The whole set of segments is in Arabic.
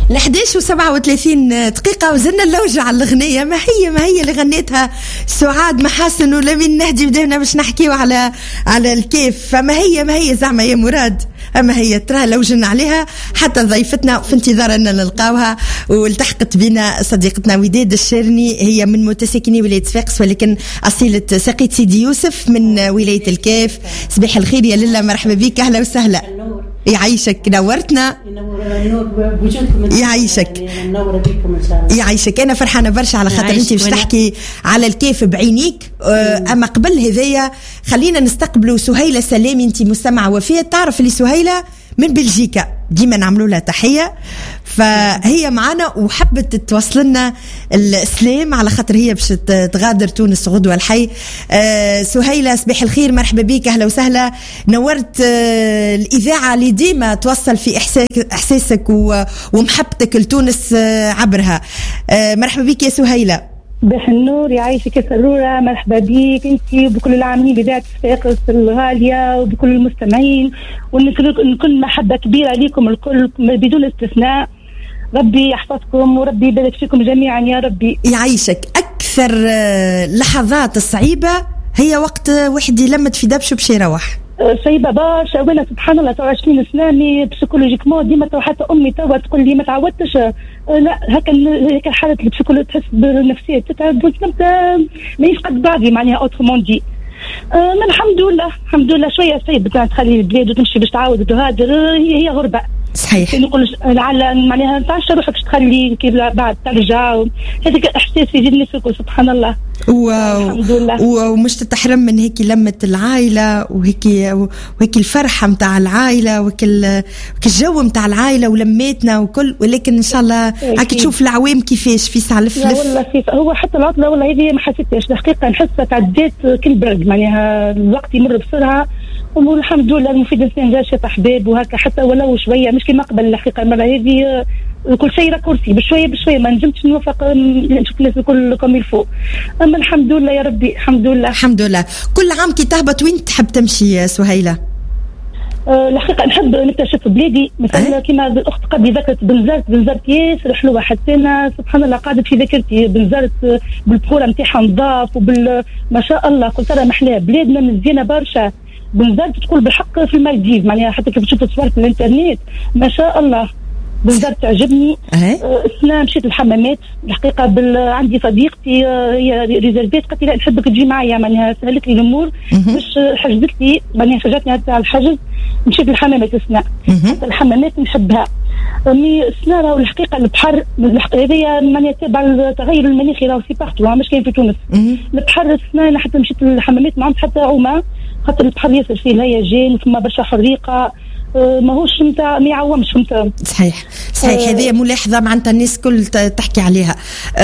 11:37 وزلنا اللوجة على الأغنية. ما هي اللي غنيتها سعاد محاسن ولمين نهدي بدينا باش نحكيو على الكيف. فما هي زعما يا مراد، أما هي ترى لوجنا عليها حتى ضيفتنا في انتظار أن نلقاوها. والتحقت بنا صديقتنا وداد الشرني، هي من متساكني ولاية صفاقس ولكن أصيلة ساقية سيدي يوسف من ولاية الكيف. صباح الخير يا لله، مرحبا بك، أهلا وسهلا. يعيشك، نورتنا. يعيشك. أنا فرحانة برشا على خاطر أنت باش تحكي على الكيف بعينيك. أما قبل هذايا خلينا نستقبلوا سهيلة سلامي، أنت مستمعة وفية. تعرف اللي سهيلة من بلجيكا، ديما نعملوا لها تحية، فهي معنا وحبت توصل لنا السلام على خاطر هي باش تغادر تونس غدوة الحي. سهيلة صباح الخير، مرحبا بك، أهلا وسهلا. نورت الإذاعة اللي ديما توصل في إحساسك ومحبتك لتونس عبرها. مرحبا بك يا سهيلة. صباح النور، يعيشك يا سرورة، مرحبا بيك انت وبكل العاملين بذات صفاقس الغالية وبكل المستمعين، ونكون محبة كبيرة ليكم الكل بدون استثناء. ربي يحفظكم وربي يبارك فيكم جميعا يا ربي. يعيشك. أكثر لحظات الصعيبة هي وقت واحد يلمت في دبشه باش يروح. صعيبة برشا، وانا سبحان الله 20 سنة بسيكولوجيكمون ديما حتى امي توا تقول لي ما تعودتش. لا هكا حالة البسيكولوجي تحس بالنفسية تتعب ما يفقد بعضي معناها اوترومون دي. من الحمد لله شوية صعيب تخلي البلاد وتمشي باش تعاود وتهاجر، هي غربة صحيح. نقول لعل معناها ما تعرفش روحك تخلي كي بعد ترجع، هذاك احساس يجي نفسك سبحان الله. الحمد لله. ومش تتحرم من هيك لمة العائلة وهيك الفرحة متاع العائلة وهيك الجو متاع العائلة ولميتنا وكل، ولكن إن شاء الله هاك تشوف العوام كيفاش في ساعة الفلف. والله هو حتى العطلة والله هذه ما حسيتهاش الحقيقة، نحسها تعديت كل برد معناها الوقت يمر بسرعة. والحمد لله المفيد الإنسان جا شاف أحباب وهكا حتى ولو شوية، مش كما قبل الحقيقة المرة هذه كل شيء راكورسي بشوية ما نجمتش نوفق نشوف الناس الكل كم يلفو. أما الحمد لله يا ربي، الحمد لله. كل عام كي تهبط وين تحب تمشي يا سهيلة؟ الحقيقة نحب نكتشف بلادي مثلا كما الأخت قبل ذكرت بنزرت ياسر حلوة، حتى أنا سبحان الله قاعدة في ذاكرتي بنزرت بالبحورة متاعها نضاف ما شاء الله قلت ترى محلاها بلادنا مزيانة برشا. بنزرت تقول بالحق في المالديف معناها حتى كيف تشوف الصور في الانترنت ما شاء الله. بنزرت تعجبني. السنة مشيت الحمامات الحقيقة عندي صديقتي هي ريزرفيت قلت لها نحبك تجي معايا معناها سهلت لي الأمور مش حجزت لي معناها شجعتني على الحجز. مشيت الحمامات السنة، حتى الحمامات نحبها. السنة راهو الحقيقة البحر هذه معناها تابع التغير المناخي راهو في بارتو مش كاين في تونس. البحر السنة أنا حتى مشيت الحمامات ما عملت حتى عومة خاطر البحر ياسر فيه الهيجان ثم برشا حريقة ماهوش متاع ما يعومش فهمت. صحيح هذه ملاحظه معناتها الناس كل تحكي عليها.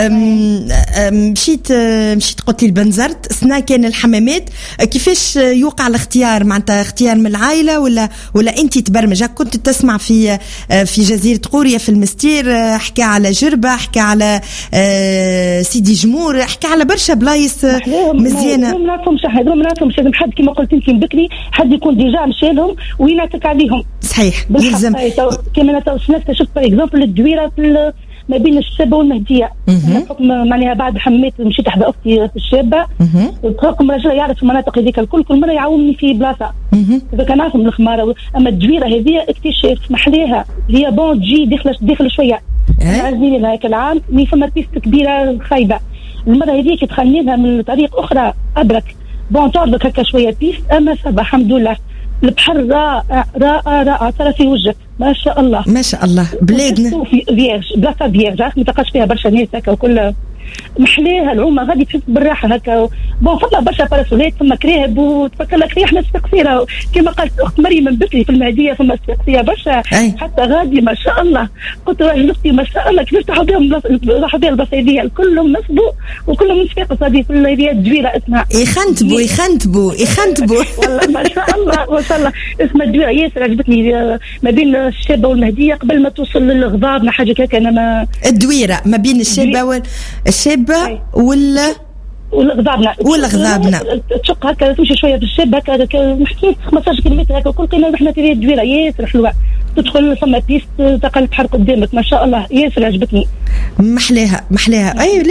مشيت قلت لي البنزرت سنة كان الحمامات. كيفاش يوقع الاختيار معناتها اختيار من العائله ولا انت تبرمج؟ كنت تسمع في جزيره قوريا في المستير حكى على جربه، حكى على سيدي جمور، حكى على برشا بلايص مزيانه. ما نعرفهمش لازم حد كما قلت انت بكري حد يكون ديجا مشى لهم ويناتك عليهم. صحيح يلزم كما انا شفت باغ اكزومبل الدويره ما بين الشابه والمهديه. بحكم معناها بعد حميت مشيت احدى اختي في الشابه بحكم رجل يعرف المناطق هذيك الكل مره يعاونني في بلاصه اذا كان عارف من الخماره. اما الدويره هذه اكتشاف محليها هي بون تجي داخل شويه عزيزي لها هيك العام مي فما بيست كبيره خايبه. المره هذيك تخلي لها من طريق اخرى ابرك بون تعرضك هكا شويه بيست. اما صباح الحمد لله البحر رائع ترى في وجهك ما شاء الله ما شاء الله. بلادنا فيرج بلاصه فيرج ما تلقاش فيها برشا ناس هكا وكل محليها العومه غادي تحس بالراحه هكا. بون فما برشا باراسولات ثم كراهب وتفكر لك ريحنا السقسيره كما قالت اخت مريم من بكري في المهديه ثم السقسيه برشا حتى غادي ما شاء الله. قلت راجل اختي ما شاء الله كيف راحوا بها البصيديه كلهم نصبوا وكلهم من صفاقس هذه كل هذه الدويره اسمها يخنتبوا والله ما شاء الله اسمها الدويره ياسر عجبتني ما بين الشابه والمهديه قبل ما توصل للغضاب حاجه هكا. انا ما الدويره ما بين الشابه ولا والغضابنا تشق هكا تمشي شويه في الشاب هكا حكيت 15 كيلومتر هكا وكل قيمه رحنا في دويره ياسر حلوه تدخل ثم بيست تقل بحر قدامك ما شاء الله ياسر عجبتني محلاها اي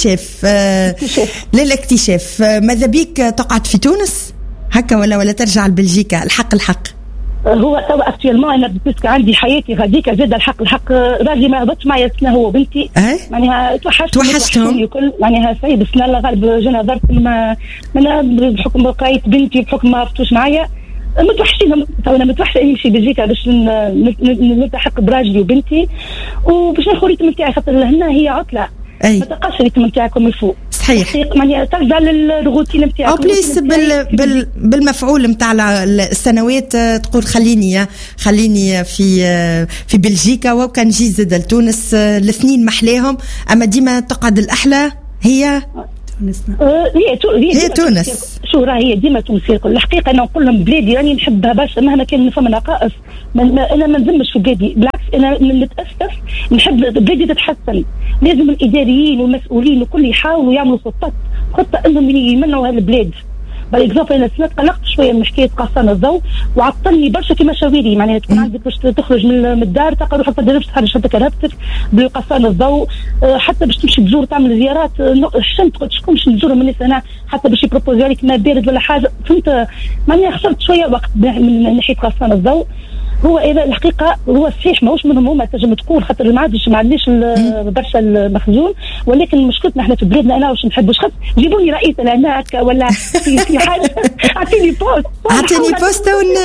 للاكتشاف ماذا بيك تقعد في تونس هكا ولا ترجع لبلجيكا الحق هو توا اكتوالمون انا بيسك عندي حياتي غاديكا زاد الحق راجلي ما هبطش معايا سنه هو بنتي معناها توحشتهم الكل معناها سيد السنه الله غالب جانا ظرف ما بحكم بقايه بنتي بحكم ما هبطوش معايا متوحشين تو انا متوحشه نمشي بلجيكا باش نلتحق براجلي وبنتي وباش ناخذ الريتم نتاعي خاطر هنا هي عطله ما تلقاش الريتم نتاعكم الفوق صحيح يعني ترجع للروتين نتاعك او بليس بالمفعول نتاع السنوات تقول خليني في بلجيكا وكان نجي زاد لتونس الاثنين محلاهم اما ديما تقعد الاحلى هي هي تونس شو راهي ديما تونس. الحقيقه انا نقول لهم بلادي راني نحبها برشا مهما كان فما نقائص انا ما نذمش في بلادي بالعكس انا نتاسف نحب بلادي تتحسن. لازم الاداريين والمسؤولين وكل يحاولوا يعملوا خطه انهم يمنعوا هالبلاد. بالاكزامبل انا سنه قلقت شويه من حكايه قصان الضوء وعطلني برشا في مشاويري معناها تكون عندك باش تخرج من الدار تلقى روحك ما تقدرش تخرج حتى كرهبتك بالقصان الضوء حتى باش تمشي تزور تعمل زيارات حشمت قلت شكون باش نزور من الناس هنا حتى باش يبروبوزي لك ما بارد ولا حاجه فهمت معناها خسرت شويه وقت من ناحيه قصان الضوء. هو إذا الحقيقة هو صحيح ماهوش منهم هما تنجم تكون خاطر ما عنديش برشا المخزون ولكن مشكلتنا احنا في بلادنا انا واش نحبوش خاطر جيبوني رئيسة لهناك ولا في حاجة اعطيني بوست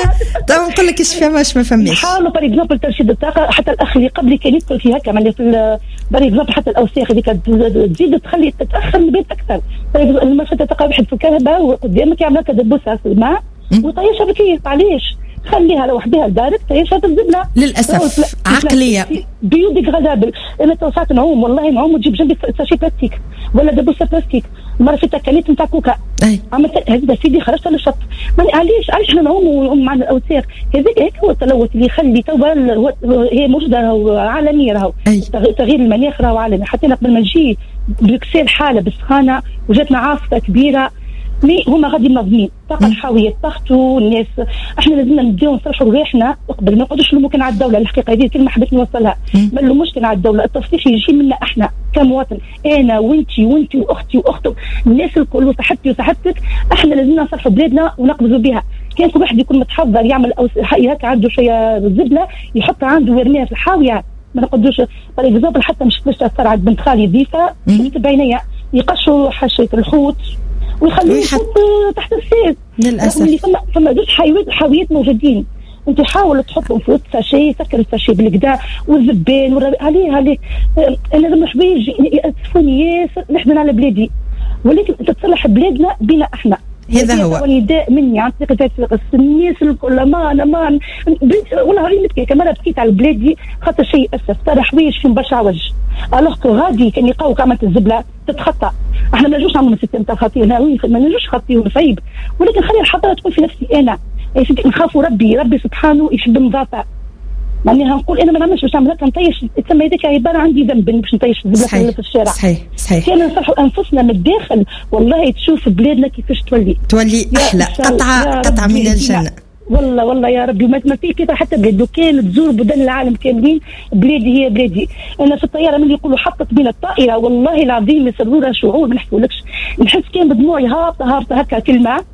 تو نقول لك ايش فما ايش ما فماش. نحاولوا باغ اكزومبل ترشيد الطاقة حتى الاخ اللي قبلي كان يدخل في هكا معناها في باغ اكزومبل حتى الاوساخ هذيك تزيد تخلي تتاخر البيت اكثر. لما تلقى واحد في الكهرباء وقدامك يعمل هكا دبوسها في الماء وطيشها بكيف علاش خليها لوحدها لدارك تعيشها في الزبله. للاسف عقليه بيوديغرادابل. انا توسعت نعوم والله نعوم وتجيب جنبي ساشي بلاستيك ولا دبوسه بلاستيك مره في تكاليف نتاع كوكا عملت هذا سيدي خرجت للشط علاش احنا نعوم مع الاوساخ هذاك هو التلوث اللي يخلي توا هي موجوده عالميه راهو تغيير المناخ راهو عالمي. حتى قبل ما نجي بروكسل حاله بالسخانه وجاتنا عاصفه كبيره مي هما غادي منظمين طاقه الحاويه ضغطوا الناس. احنا لازمنا نبداو نصلحوا رواحنا قبل ما نقعدوش ممكن على الدوله. الحقيقه هذه الكلمه حبيت نوصلها ما نلوموش كان على الدوله التصليح يجي منا احنا كمواطن انا وانتي واختي واختك الناس الكل وصاحبتي وصاحبتك احنا لازمنا نصلحوا بلادنا ونقبضوا بها. كان كل واحد يكون متحضر يعمل هكا عنده شويه زبله يحطها عنده ويرميها في الحاويه ما نقعدوش باغ اكزومبل حتى مش باش تاثر على بنت خالي ضيفه شفت بعينيا يقشوا حاشيه الحوت ويخلوه تحت السيف للاسف. فما دوش حاويات موجودين انت حاول تحطهم في الساشي سكر الساشي بالكدا والزبان عليه انا لما حبيج ياسفوني ياسر نحزن على بلادي ولكن تتصلح بلادنا بنا احنا. هذا هو نداء مني عن طريق الناس الكل امان والله ريمتك كمان بكيت على بلادي خاطر شيء اسف ترى حوايج في برشا عوج الوغ غادي كان يلقاوك عملت الزبله تتخطى. احنا ما نجوش نعملوا سيستم تاع خطير ما نجوش خطير صعيب ولكن خلي الحضاره تكون في نفسي انا نخافوا ربي سبحانه يحب النظافه معناها نقول انا ما نعملش باش نعمل هكا نطيش تسمى هذيك عباره عندي ذنب باش نطيش الزبله في الشارع. صحيح كان نصلحوا انفسنا من الداخل والله تشوف بلادنا كيفاش تولي احلى قطعه من الجنه والله يا ربي ما في كذا حتى بلاد لو كان تزور بلدان العالم كاملين بلادي هي بلادي. انا في الطياره من يقولوا حطت بين الطائره والله العظيم يسرورها شعور ما نحكولكش نحس كان بدموعي هابطه هكا كلمه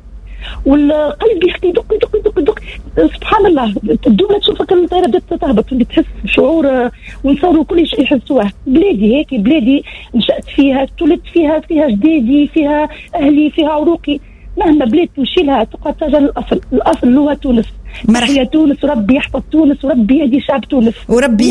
والقلب يدق سبحان الله الدولة تشوفك الطيارة بدأت تهبط اللي تحس بشعور ونصوروا كل شيء يحسوه. بلادي هيك بلادي نشأت فيها تولدت فيها جدادي فيها أهلي فيها عروقي مهما بلاد تمشي لها تبقى ترجع الأصل هو تونس. تحية تونس وربي يحفظ تونس وربي يهدي شعب تونس وربي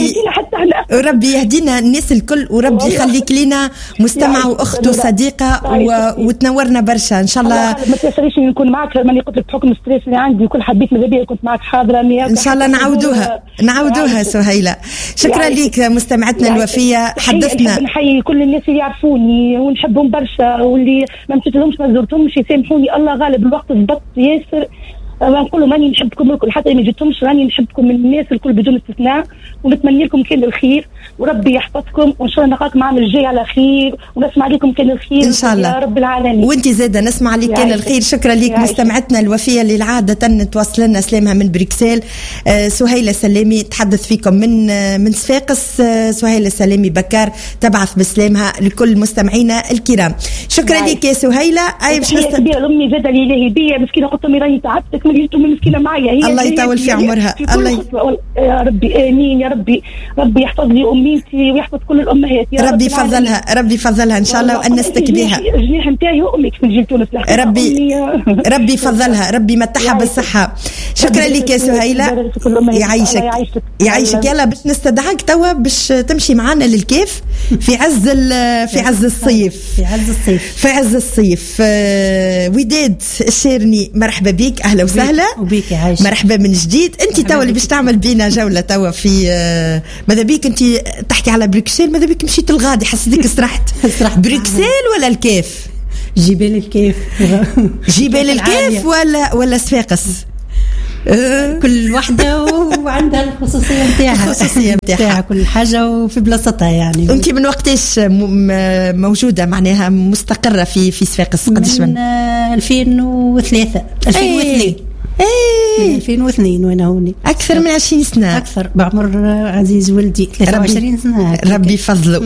يهدينا الناس الكل وربي يخليك لنا مستمع واخت وصديقه وتنورنا برشا ان شاء الله. ما تساليش نكون معك ماني قلت لك بحكم الستريس اللي عندي وكل حبيت ماذا بيا كنت معك حاضره ان شاء الله نعودوها سهيله. شكرا لك مستمعتنا الوفيه حدثنا. نحيي كل الناس اللي يعرفوني ونحبهم برشا واللي ما مشيت لهمش ما زرتهمش يسامحوني الله غالب الوقت ضبط ياسر نقول لهم راني نحبكم الكل، حتى ما جيتهمش راني نحبكم من الناس الكل بدون استثناء، ونتمنى لكم كل الخير وربي يحفظكم، وان شاء الله نلقاكم العام الجاي على خير ونسمع لكم كل الخير ان شاء الله يا رب العالمين. وانت زاده نسمع لك كل الخير. شكرا لك مستمعتنا الوفيه اللي العاده توصل لنا سلامها من بروكسل. سهيله سلامي تحدث فيكم من صفاقس. سهيله سلامي بكار تبعث بسلامها لكل مستمعينا الكرام. شكرا لك يا سهيله. اي باش كبيره لامي زاده لي بيا مسكينه، قلت لهم راني تعبتك من جيتوا مسكينه معايا، هي الله يطول في عمرها. الله يا ربي امين يا ربي. ربي يحفظ لي اميتي ويحفظ كل الامهات يا ربي يفضلها. ربي يفضلها ان شاء الله وانستك بها. الجناح نتاعي امك في جيل تونس. ربي يفضلها. ربي متعها بالصحه. شكرا لك يا سهيله. يعيشك. يلا باش نستدعاك توا باش تمشي معنا للكيف في عز الصيف. وداد الشيرني مرحبا بك. اهلا وسهلا وبيك. عايشه مرحبا من جديد. انت توا اللي باش تعمل بينا جوله توا في ماذا بيك انت تحكي على بروكسل، ماذا بيك مشيت الغادي حسيتك سرحت بروكسل ولا الكيف؟ جبال الكيف ولا صفاقس؟ كل واحدة وعندها الخصوصية نتاعها كل حاجة وفي بلاصتها. يعني انت من وقتاش موجودة معناها مستقرة في صفاقس؟ قداش من 2003 من 2002 وانا هوني. اكثر من 20 سنه. اكثر بعمر عزيز ولدي 23 سنه. ربي يفضله.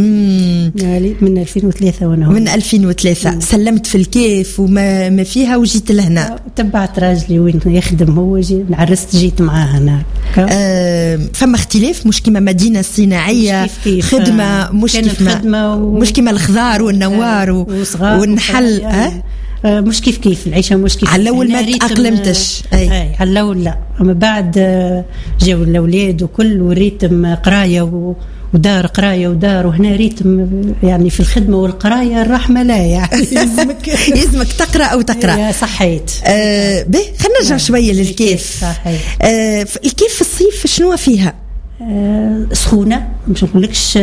من 2003 وانا هوني. من 2003 سلمت في الكيف وما فيها وجيت لهنا. تبعت راجلي وين يخدم هو، عرست جيت معاه هنا. فما اختلاف مش كيما مدينه صناعيه خدمه مش كيما الخضار والنوار والنحل. مش كيف العيشه مش كيف على الاول ما تاقلمتش. على الاول لا، اما بعد جاوا الاولاد وكل وريتم قرايه ودار قرايه ودار، وهنا ريتم يعني في الخدمه والقرايه الرحمه لا يعني يلزمك تقرا او تقرا. صحيت. خلينا نرجع شويه للكيف. الكيف في الصيف شنو فيها؟ سخونه، مش نقولكش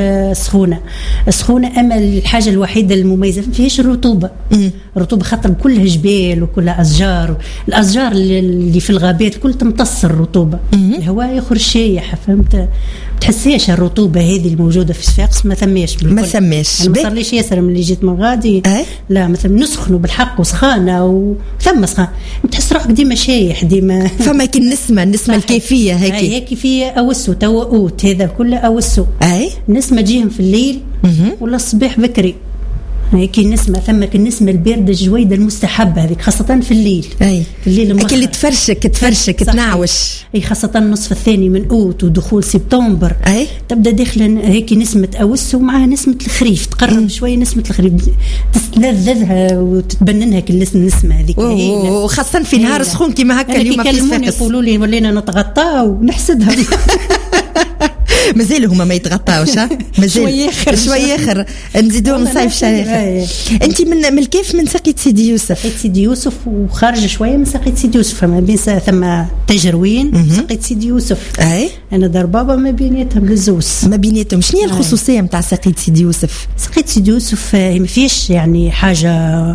سخونه اما الحاجه الوحيده المميزه ما فيهاش الرطوبه. خاطر كلها جبال وكلها الاشجار اللي في الغابات كل تمتص الرطوبه. الهواء يخرج شايح، فهمت؟ تحسيش الرطوبه هذه الموجوده في صفاقس ما ثماش. ما صارليش ياسر من اللي جيت من غادي. لا مثلا نسخنوا بالحق وسخانه وثم سخان، تحس روحك ديما شايح ديما. فما كي النسمه الكيفيه هيك في اوسو توقوت هذا كله اوسو. النسمه تجيهم في الليل ولا الصباح بكري. هيك النسمه ثمك النسمه البارده الجويده المستحبه هذيك خاصه في الليل. في الليل اللي تفرشك تنعوش. خاصه النصف الثاني من اوت ودخول سبتمبر. تبدا داخل هيك نسمه اوس ومعها نسمه الخريف تقرب شويه. نسمه الخريف تتلذذها وتتبننها كل النسمه هذيك. وخاصه في نهار سخون كيما هكا اليوم في صفاقس يقولوا لي ولينا نتغطى ونحسدها. مازال هما ما يتغطاوش. مازال شويه اخر نزيدوهم صيف شهر. انت من الكيف من ساقية سيدي يوسف وخارجه شويه من ساقية سيدي يوسف. فما بين ثم تجروين ساقية سيدي يوسف. انا دار بابا ما بيناتهم للزوز. ما بيناتهم شنو هي الخصوصيه نتاع ساقية سيدي يوسف؟ ساقية سيدي يوسف ما فيش يعني حاجه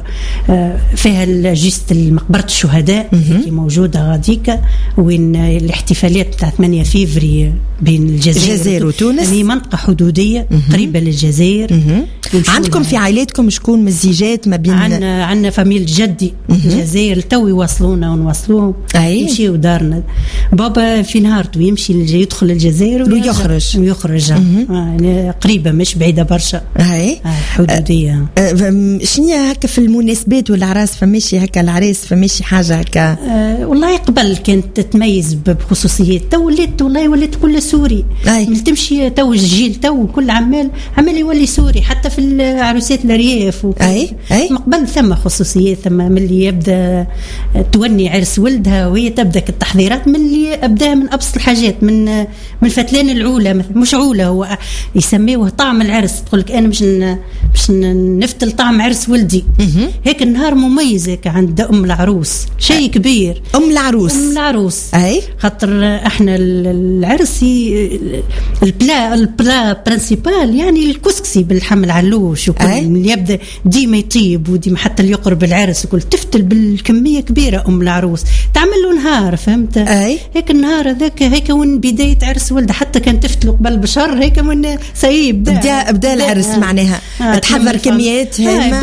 فيها جيست مقبره الشهداء اللي موجوده غاديك، وين الاحتفالات تاع 8 فيفري بين الجزائر وتونس. هي منطقه حدوديه قريبه للجزائر. عندكم في عائلاتكم شكون مزيجات ما بين؟ عندنا فاميل جدي الجزائر تو يوصلونا ونوصلوهم. يمشيوا دارنا. بابا في نهارته يمشي يدخل الجزائر ويخرج يعني قريبه مش بعيده برشا. حدوديه. شنو هكا في المناسبات والاعراس فماشي هكا العريس فماشي حاجه هكا؟ والله قبل كانت تتميز بخصوصيات، تو ولات كل سوري. تمشي تو الجيل تو كل عمال يولي سوري حتى في العروسات الرياف. قبل ثم خصوصيات، ثم من اللي يبدا توني عرس ولدها وهي تبدا التحضيرات من اللي ابداها من ابسط الحاجات، من الفتلان العولة مش عولة هو يسميوه طعم العرس. تقول لك انا مش نفتل طعم عرس ولدي. هيك النهار مميز هيك عند ام العروس، شيء كبير. ام العروس خاطر احنا العرس البلا برنسيبال يعني الكسكسي بالحمل على علوش وكل اللي يبدا ديما يطيب وديما حتى اللي يقرب العرس وكل تفتل بالكميه كبيره العروس تعمل له نهار فهمت هيك النهار هذاك هيك وين بدايه عرس ولده حتى كان تفتلوا قبل بشهر هيك من سيب بدا العرس معناها تحضر كميات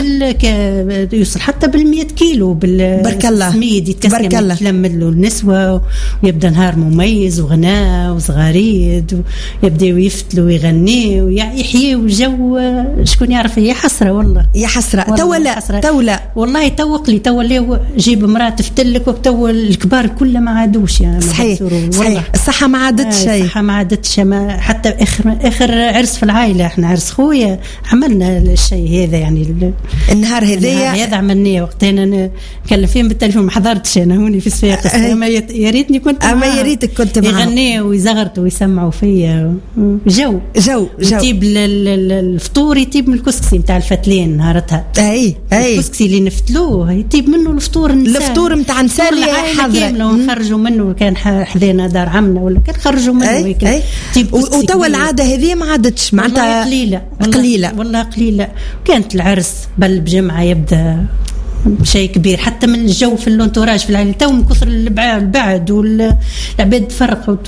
يوصل حتى بال100 كيلو بارك الله بارك الله يلمد له النسوه ويبدا نهار مميز وغناء وصغاريد ويبداو يفتلوا ويغنيوا ويحيوا جو شكون يعرف يا حسره والله يا حسره تولا والله توق لي تولي جيب امراه تفتلك وتو الكبار كله ما عادوش يعني صحيح الصحه ما عادتش شيء الصحه ما عادتش حتى اخر عرس في العائله احنا عرس خويا عملنا الشيء هذا يعني النهار هذا عملناه وقتنا نكلم فيهم بالتليفون ما حضرتش انا هوني في صفاقس يا ريتني كنت يا ريتك كنت معاهم يغنيوا ويزغرتوا ويسمعوا فيا جو يطيب الفطور يطيب من الكسكسي نتاع الفتلين نهارتها الكسكسي اللي نفتلوه يطيب منه الفطور نتاع نساء اللي حاضره ونخرجوا منه كان حذينا دار عمنا ولا كان خرجوا منه وتوا العاده هذه ما عادتش معناتها قليله والله قليله. كانت العرس بل بجمعه يبدا شيء كبير حتى من الجو في اللونتوراج في العائله تو من كثر البعد والعباد فرقت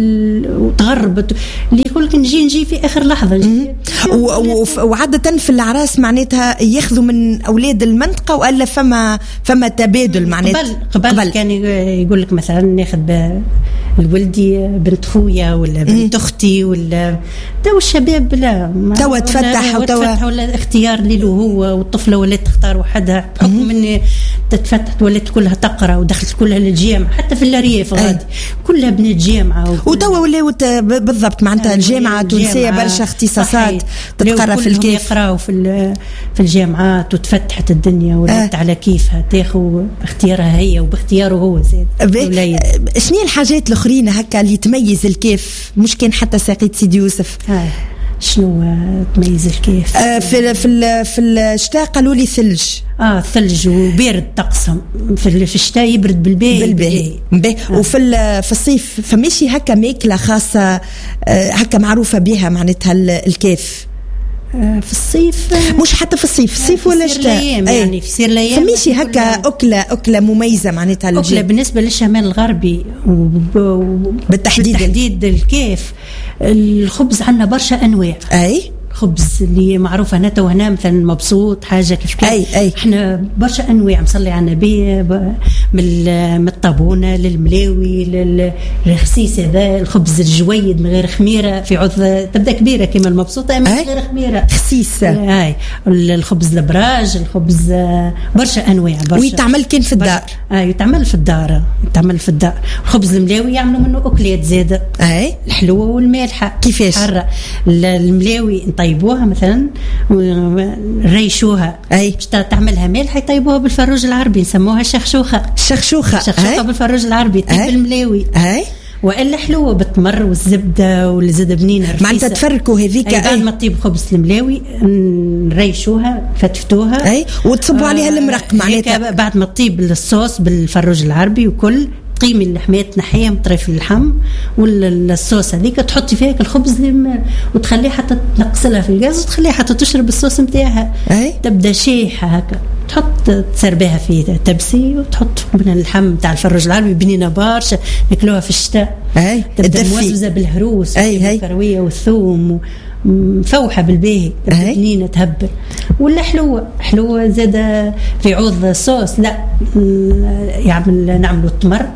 وتغربت اللي يقول لك نجي في اخر لحظه وعاده في العراس معناتها ياخذوا من اولاد المنطقه ولا فما تبادل معناتها قبل كان يقول لك مثلا ناخذ الولدي بنت خويا ولا بنت اختي ولا تو الشباب لا تو تفتح ولا اختيار له هو والطفله ولا تختار وحدها بحكم ان تتفتح ولات كلها تقرا ودخلت كلها للجامعه حتى في الريف غادي كلها بنات جامعه وتوا ولاو بالضبط معناتها الجامعه التونسيه برشا اختصاصات تتقرا في الكيف يقراوا في الجامعات وتفتحت الدنيا ولات على كيفها تاخذ اختيارها هي وباختياره هو زاد. شنو الحاجات الاخرين هكا اللي تميز الكيف مش كان حتى ساقيت سيدي يوسف شنو تميز الكيف في الشتاء قالوا لي ثلج ثلج وبارد طقسهم في الشتاء يبرد بالباهي وفي الصيف فماشي هكا ماكله خاصه هكا معروفه بها معناتها الكيف في الصيف مش حتى في الصيف ولا الشتاء يعني في سير الايام فماشي هكا اكله مميزه معناتها اكله بالنسبه للشمال الغربي بالتحديد الكيف الخبز عندنا برشا انواع خبز اللي معروفه هنا وهنا مثلا مبسوط حاجه كيف احنا برشا انواع مصلي على النبي من الطابونه للملاوي للخسيس هذا الخبز الجويد من غير خميره في عض تبدا كبيره كما المبسوطه من غير خميره خسيس الخبز البراج الخبز برشا انواع ويتعمل كان في الدار يتعمل في الدار الخبز الملاوي يعملوا منه اكلات زاده الحلوه والمالحه كيفاش الملاوي يطيبوها مثلا ريشوها باش تعملها مالحه يطيبوها بالفروج العربي نسموها شخشوخه بالفروج العربي طيب الملاوي والا حلوه بالتمر والزبده والزبده بنينه معناتها تفركوا هذيك بعد ما تطيب خبز الملاوي نريشوها فتفتوها وتصبوا عليها المرق معناتها بعد ما تطيب الصوص بالفروج العربي وكل تقيمي اللحمات تنحيها من طرف اللحم والصوص هذيك تحطي فيها الخبز وتخليها حتى تنقصلها في الغاز وتخليها حتى تشرب الصوص نتاعها تبدا شايحه هكا تحط تسربيها في تبسي وتحط من اللحم تاع الفروج العربي بنينه برشا ناكلوها في الشتاء تبدا موزوزه بالهروس والكرويه والثوم مفوحه بالباهي بنينه تهبل ولا حلوه زاده في عوض صوص لا نعملوا التمر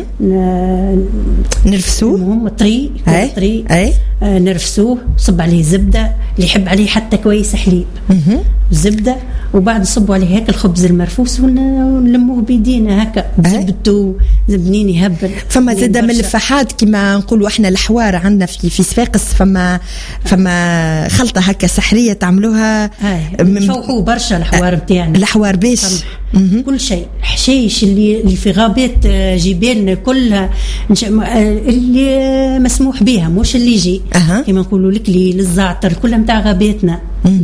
نرفسوه المهم طري نرفسوه صب عليه زبده اللي يحب عليه حتى كويس حليب زبده وبعد نصبوا عليه هيك الخبز المرفوس ونلموه بيدينا هكا زبدته زبنين يهبل. فما زاده من الفحات كما نقولوا احنا الحوار عندنا في صفاقس فما خلطه هكا سحريه تعملوها نفوحوا برشا الحوار بتاعنا الحوار باش كل شيء حشيش اللي في غابات جبال كلها اللي مسموح بها مش اللي يجي كما نقولوا الكليل الزعتر كلها متاع غاباتنا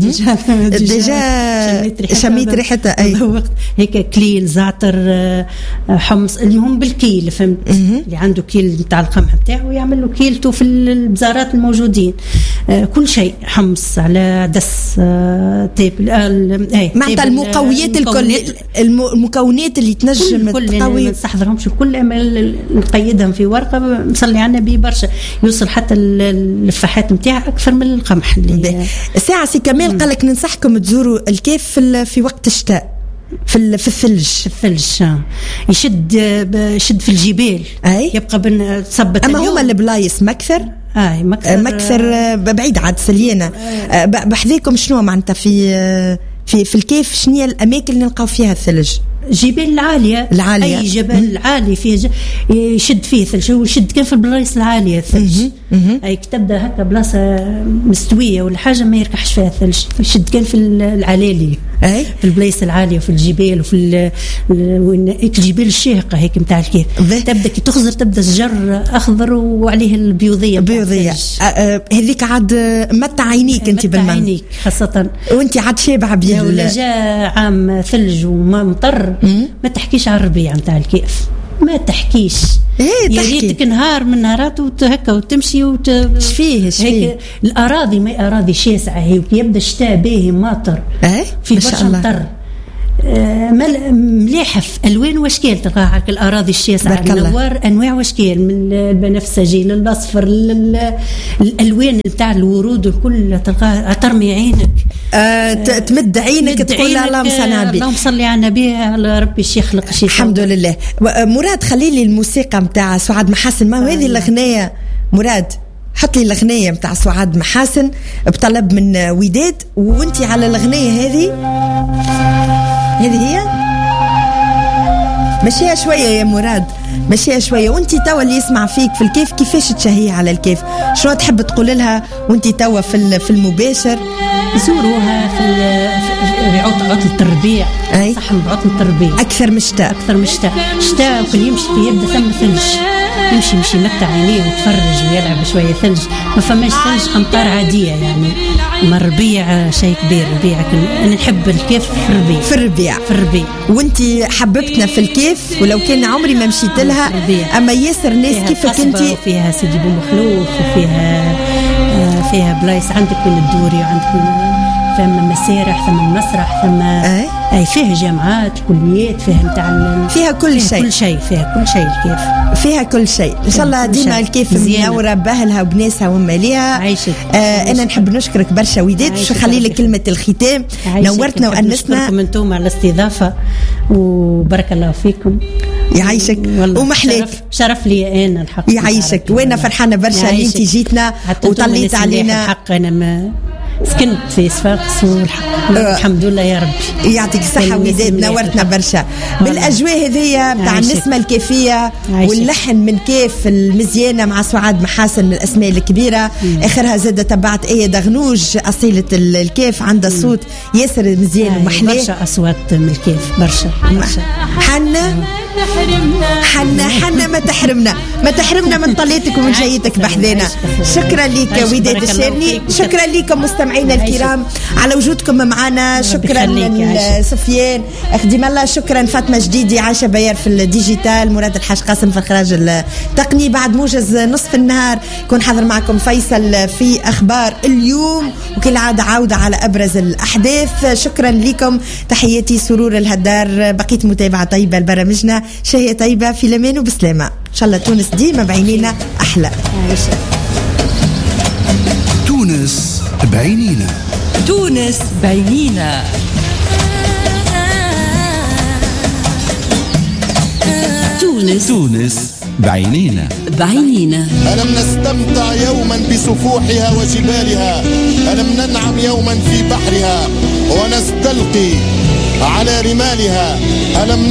ديجا شميت ريحتها هيك كليل زعتر حمص المهم بالكيل فهمت اللي عنده كيل نتاع القمح بتاعه يعمل له كيلته في البزارات الموجودين كل شيء، حمص على دس معناتها المقويات الكل، المكونات اللي تنجم تقوي، ما نستحضرهمش الكل، نقيدهم في ورقه نصلي على النبي برشا، يوصل حتى اللفاحات نتاعها اكثر من القمح. ساعه سي كمال قال لك ننصحكم تزوروا الكيف في وقت الشتاء، في الثلج. يشد في الجبال، يبقى تصبت. اما هما البلايص مكثر بعيد عاد سليانه. بحذيكم شنو معناتها في الكيف، شنو هي الاماكن اللي نلقاو فيها الثلج؟ جبال العالية. أي جبل عالي فيه يشد فيه ثلج، ويشد كان في البلايص العالية الثلج. أي تبدأ هكا بلاصة مستوية ولا حاجة ما يركحش فيها الثلج، يشد كان في العلالي، في البلايص العالية وفي الجبال وفي الجبال الشاهقة هيك متاع الكيف. تبدأ كي تخزر تبدأ الشجر أخضر وعليه البيوضية. هذيك عاد متع عينيك أنت بالمن، عينيك خاصة وأنت عاد شابعة بيه. ولا جاء عام ثلج وما مطر، ما تحكيش على الربيع متاع الكيف، ما تحكيش. يا ريتك نهار من نهارات وهكا وتمشي شفيه هيك. الأراضي ما أراضي شاسعة هيك، يبدأ الشتاء باهي ماطر في برشا مطر، مليحة في ألوان وأشكال. تلقاها هكا الأراضي الشاسعة منور أنواع وأشكال، من البنفسجي للأصفر الألوان بتاع الورود الكل، تلقاها ترمي عينك، تمد عينك تقول اللهم صل على النبي، اللهم صل على النبي، على ربي الشيخ يخلق شيء. الحمد لله. مراد خلي لي الموسيقى متاع سعاد محاسن، ما هذه الأغنية مراد، حط لي الأغنية متاع سعاد محاسن بطلب من وداد، وانتي على الأغنية هذه هي مشيها شوية يا مراد، مشيها شوية. وانتي توا اللي يسمع فيك في الكيف كيفاش تشهيه على الكيف؟ شنو تحب تقول لها وانتي توا في المباشر؟ زوروها في عطلة الربيع، صح، بعطلة الربيع أكثر من الشتاء. شتاء وكل يمشي يبدأ ثم ثلج، يمشي متع عينيه ويتفرج ويلعب شوية ثلج، ما فماش ثلج، أمطار عادية يعني. ما الربيع شيء كبير، الربيع أنا نحب الكيف في الربيع. وانتي حببتنا في الكيف، ولو كان عمري ما مشيت لها، أما ياسر ناس كيفك انتي. فيها سيدي بومخلوف، وفيها بلايص عندك من الدوري، وعندك ثم مسارح، ثم المسرح، ثم فيها جامعات، كليات، فيها كل شيء الكيف، فيها كل شيء. ان شاء الله ديما الكيف منوره باهلها وبناسها وماليها. انا نحب نشكرك برشا وداد، شو خلي لك كلمه الختام. نورتنا وانسنا. نشكركم انتم على الاستضافه، وبارك الله فيكم. يعيشك ومحليك، شرف لي انا الحق. يعيشك، وانا فرحانه برشا اللي انت جيتنا وطليت علينا. الحق انا ما سكنت في صفاقس، والحمد لله يا ربي. يعطيك الصحة وداد، نورتنا برشا بالأجواء هذية بتاع النسمة الكيفية واللحن من كيف المزيانة مع سعاد محاسن من الأسماء الكبيرة. آخرها زادة تبعت آية دغنوج أصيلة الكيف، عندها صوت ياسر مزيان ومحلاه. برشا أصوات من الكيف، برشا. حنا ما تحرمنا من طليتك ومن جايتك بحذانا. شكرا لك وداد الشارني، شكرا لكم مستمعينا الكرام على وجودكم معنا. شكرا سفيان اخدم الله، شكرا فاطمه جديدي، عايشه بيار في الديجيتال، مراد الحاج قاسم في الاخراج التقني. بعد موجز نصف النهار كون حاضر معكم فيصل في اخبار اليوم، وكالعاده عوده على ابرز الاحداث. شكرا لكم، تحياتي سرور الهدار. بقيت متابعه طيبه لبرامجنا، شهيه طيبه، في الامان وبسلامه. ان شاء الله تونس ديما بعينينا احلى. تونس بعينينا، تونس بعينينا، تونس بعينينا. ألم نستمتع يوما بسفوحها وجبالها، ألم ننعم يوما في بحرها ونستلقي على رمالها، ألم